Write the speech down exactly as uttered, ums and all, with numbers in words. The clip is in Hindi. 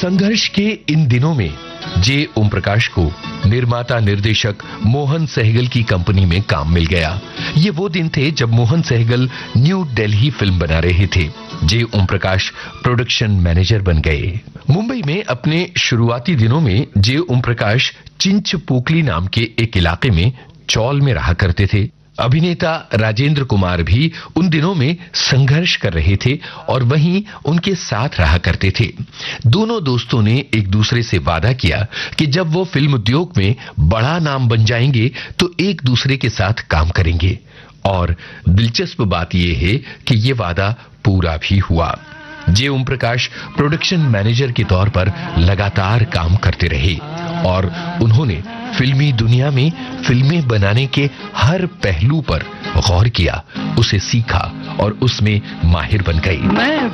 संघर्ष के इन दिनों में जे ओम प्रकाश को निर्माता निर्देशक मोहन सहगल की कंपनी में काम मिल गया। ये वो दिन थे जब मोहन सहगल न्यू दिल्ली फिल्म बना रहे थे। जे ओम प्रकाश प्रोडक्शन मैनेजर बन गए। मुंबई में अपने शुरुआती दिनों में जे ओम प्रकाश चिंचपोकली नाम के एक इलाके में चौल में रहा करते थे। अभिनेता राजेंद्र कुमार भी उन दिनों में संघर्ष कर रहे थे और वहीं उनके साथ रहा करते थे। दोनों दोस्तों ने एक दूसरे से वादा किया कि जब वो फिल्म उद्योग में बड़ा नाम बन जाएंगे तो एक दूसरे के साथ काम करेंगे। और दिलचस्प बात यह है कि ये वादा पूरा भी हुआ। जे ओम प्रकाश प्रोडक्शन मैनेजर के तौर पर लगातार काम करते रहे और उन्होंने फिल्मी दुनिया में फिल्में बनाने के हर पहलू पर गौर किया, उसे सीखा और उसमें माहिर बन गए।